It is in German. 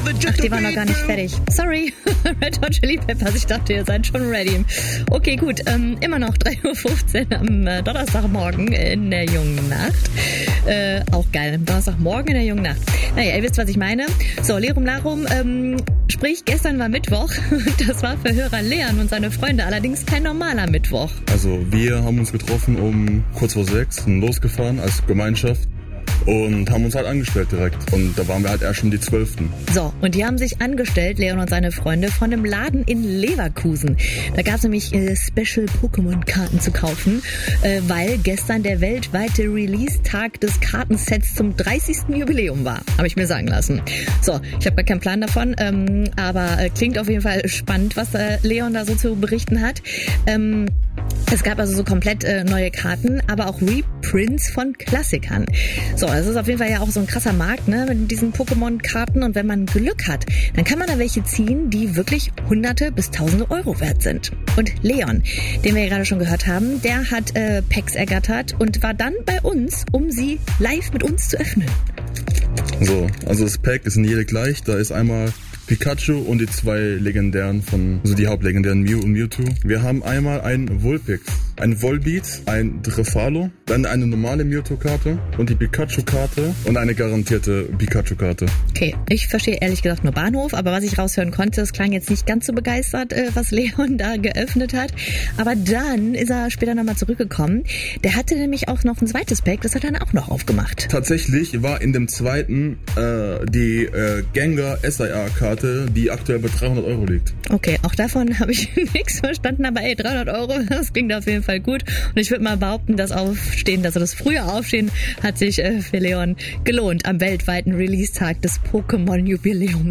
Ach, die waren noch gar nicht fertig. Sorry, Red Hot Chili Peppers, ich dachte, ihr seid schon ready. Okay, gut, immer noch 3:15 Uhr am Donnerstagmorgen in der jungen Nacht. Auch geil, am Donnerstagmorgen in der jungen Nacht. Naja, ihr wisst, was ich meine. So, Lerum Larum, sprich, gestern war Mittwoch. Das war für Hörer Leon und seine Freunde allerdings kein normaler Mittwoch. Also, wir haben uns getroffen um kurz vor 6, sind losgefahren als Gemeinschaft. Und haben uns halt angestellt direkt. Und da waren wir halt erst schon die 12. So, und die haben sich angestellt, Leon und seine Freunde, von einem Laden in Leverkusen. Da gab es nämlich Special Pokémon-Karten zu kaufen, weil gestern der weltweite Release-Tag des Kartensets zum 30. Jubiläum war. Habe ich mir sagen lassen. So, ich habe gar keinen Plan davon, aber klingt auf jeden Fall spannend, was Leon da so zu berichten hat. Es gab also so komplett neue Karten, aber auch Reprints von Klassikern. So, das ist auf jeden Fall ja auch so ein krasser Markt, ne, mit diesen Pokémon-Karten. Und wenn man Glück hat, dann kann man da welche ziehen, die wirklich Hunderte bis Tausende Euro wert sind. Und Leon, den wir ja gerade schon gehört haben, der hat Packs ergattert und war dann bei uns, um sie live mit uns zu öffnen. So, also das Pack ist in jede gleich. Da ist einmal Pikachu und die 2 legendären also die Hauptlegendären Mew und Mewtwo. Wir haben einmal ein Vulpix, ein Volbeat, ein Drefalo, dann eine normale Mewtwo-Karte und die Pikachu-Karte und eine garantierte Pikachu-Karte. Okay, ich verstehe ehrlich gesagt nur Bahnhof, aber was ich raushören konnte, es klang jetzt nicht ganz so begeistert, was Leon da geöffnet hat. Aber dann ist er später nochmal zurückgekommen. Der hatte nämlich auch noch ein zweites Pack, das hat er dann auch noch aufgemacht. Tatsächlich war in dem zweiten die Gengar SIR-Karte, die aktuell bei 300 Euro liegt. Okay, auch davon habe ich nichts verstanden, aber 300 Euro, das klingt auf jeden Fall gut. Und ich würde mal behaupten, das frühe Aufstehen hat sich für Leon gelohnt am weltweiten Release-Tag des Pokémon-Jubiläums.